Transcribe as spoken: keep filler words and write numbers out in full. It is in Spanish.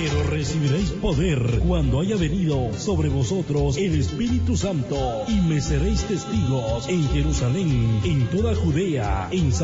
Pero recibiréis poder cuando haya venido sobre vosotros el Espíritu Santo, y me seréis testigos en Jerusalén, en toda Judea, en